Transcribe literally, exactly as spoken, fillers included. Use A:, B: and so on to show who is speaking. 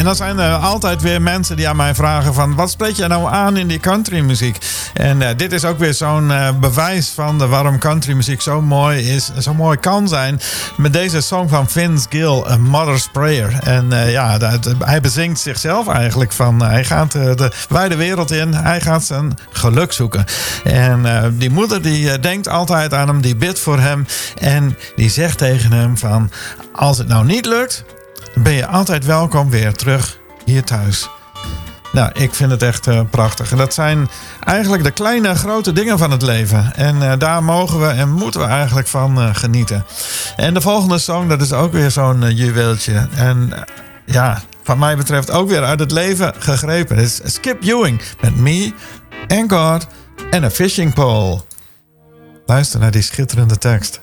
A: En dan zijn er altijd weer mensen die aan mij vragen van... wat spreek je nou aan in die countrymuziek? En uh, dit is ook weer zo'n uh, bewijs van de, waarom countrymuziek zo mooi is, zo mooi kan zijn. Met deze song van Vince Gill, A Mother's Prayer. En uh, ja, dat, hij bezingt zichzelf eigenlijk van... Uh, hij gaat uh, de wijde wereld in, hij gaat zijn geluk zoeken. En uh, die moeder die uh, denkt altijd aan hem, die bidt voor hem. En die zegt tegen hem van... als het nou niet lukt, dan ben je altijd welkom weer terug hier thuis. Nou, ik vind het echt uh, prachtig. En dat zijn eigenlijk de kleine grote dingen van het leven. En uh, daar mogen we en moeten we eigenlijk van uh, genieten. En de volgende song, dat is ook weer zo'n uh, juweeltje. En uh, ja, wat mij betreft ook weer uit het leven gegrepen. Het is Skip Ewing met Me and God and a Fishing Pole. Luister naar die schitterende tekst.